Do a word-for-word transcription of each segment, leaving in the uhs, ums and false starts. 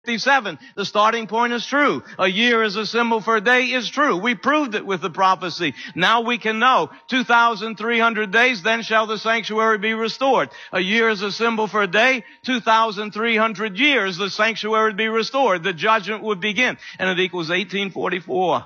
fifty-seven, the starting point is true. A year is a symbol for a day is true. We proved it with the prophecy. Now we can know. two thousand three hundred days, then shall the sanctuary be restored. A year is a symbol for a day. two thousand three hundred years, the sanctuary would be restored. The judgment would begin. And it equals eighteen forty-four.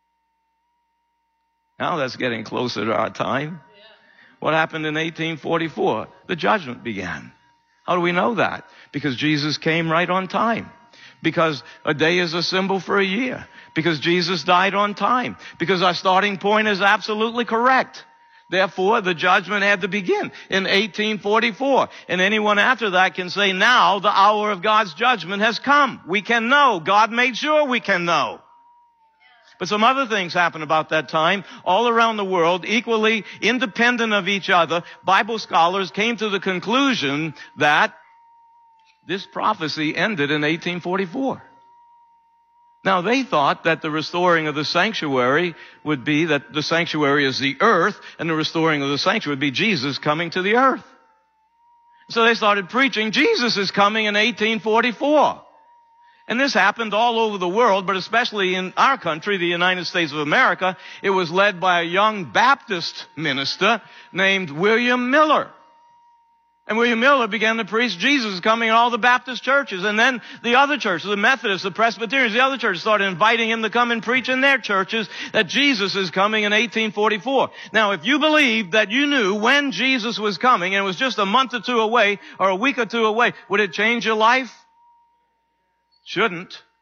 Now that's getting closer to our time. What happened in eighteen forty-four? The judgment began. How do we know that? Because Jesus came right on time. Because a day is a symbol for a year. Because Jesus died on time. Because our starting point is absolutely correct. Therefore, the judgment had to begin in eighteen forty-four. And anyone after that can say, now the hour of God's judgment has come. We can know. God made sure we can know. But some other things happened about that time all around the world, equally independent of each other. Bible scholars came to the conclusion that this prophecy ended in eighteen forty-four. Now, they thought that the restoring of the sanctuary would be that the sanctuary is the earth, and the restoring of the sanctuary would be Jesus coming to the earth. So they started preaching, Jesus is coming in eighteen forty-four. And this happened all over the world, but especially in our country, the United States of America. It was led by a young Baptist minister named William Miller. And William Miller began to preach Jesus is coming in all the Baptist churches. And then the other churches, the Methodists, the Presbyterians, the other churches started inviting him to come and preach in their churches that Jesus is coming in eighteen forty-four. Now, if you believed that you knew when Jesus was coming and it was just a month or two away or a week or two away, would it change your life? Shouldn't.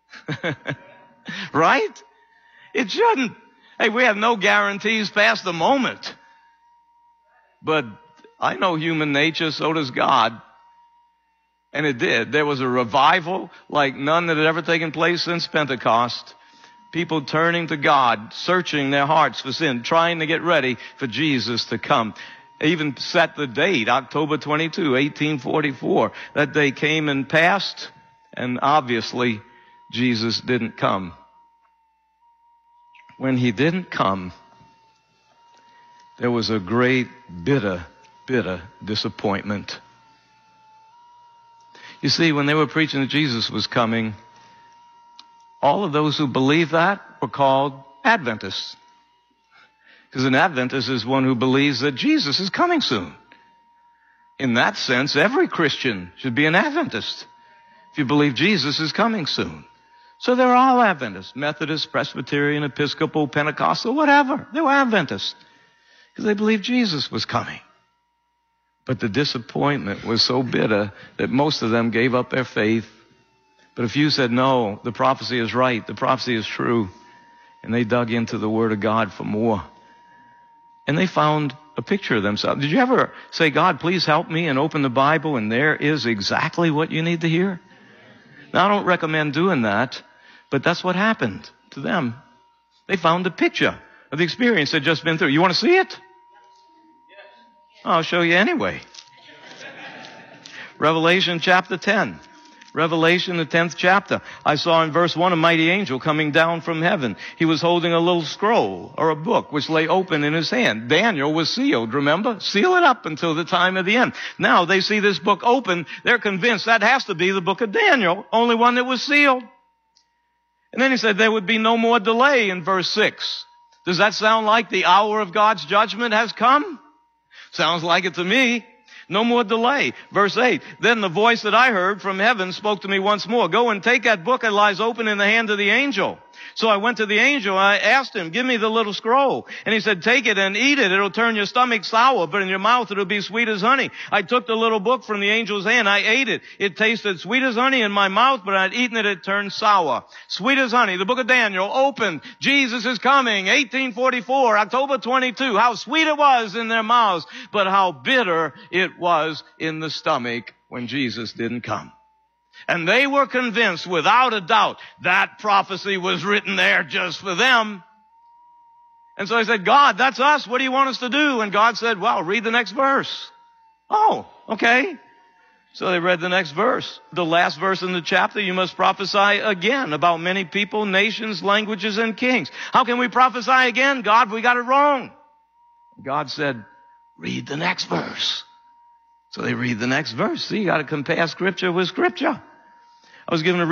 Right? It shouldn't. Hey, we have no guarantees past the moment. But I know human nature, so does God. And it did. There was a revival like none that had ever taken place since Pentecost. People turning to God, searching their hearts for sin, trying to get ready for Jesus to come. They even set the date, October twenty-second, eighteen forty-four. That day came and passed, and obviously Jesus didn't come. When he didn't come, there was a great, bitter, bitter disappointment. You see, when they were preaching that Jesus was coming, all of those who believed that were called Adventists. Because an Adventist is one who believes that Jesus is coming soon. In that sense, every Christian should be an Adventist if you believe Jesus is coming soon. So they're all Adventists, Methodist, Presbyterian, Episcopal, Pentecostal, whatever. They were Adventists because they believed Jesus was coming. But the disappointment was so bitter that most of them gave up their faith. But if you said, no, the prophecy is right, the prophecy is true, and they dug into the Word of God for more, and they found a picture of themselves. Did you ever say, God, please help me, and open the Bible, and there is exactly what you need to hear? Now, I don't recommend doing that, but that's what happened to them. They found a picture of the experience they'd just been through. You want to see it? I'll show you anyway. Revelation chapter ten. Revelation, the tenth chapter. I saw in verse one a mighty angel coming down from heaven. He was holding a little scroll or a book which lay open in his hand. Daniel was sealed, remember? Seal it up until the time of the end. Now they see this book open. They're convinced that has to be the book of Daniel, only one that was sealed. And then he said there would be no more delay in verse six. Does that sound like the hour of God's judgment has come? Sounds like it to me. No more delay. Verse eight, then the voice that I heard from heaven spoke to me once more. Go and take that book that lies open in the hand of the angel. So I went to the angel and I asked him, give me the little scroll. And he said, take it and eat it. It'll turn your stomach sour, but in your mouth it'll be sweet as honey. I took the little book from the angel's hand. I ate it. It tasted sweet as honey in my mouth, but I'd eaten it, it turned sour. Sweet as honey. The book of Daniel opened. Jesus is coming. eighteen forty-four, October twenty-second. How sweet it was in their mouths, but how bitter it was in the stomach when Jesus didn't come. And they were convinced, without a doubt, that prophecy was written there just for them. And so I said, God, that's us. What do you want us to do? And God said, well, read the next verse. Oh, okay. So they read the next verse. The last verse in the chapter, you must prophesy again about many people, nations, languages, and kings. How can we prophesy again? God, we got it wrong. God said, read the next verse. So they read the next verse. See, you got to compare Scripture with Scripture. I was given a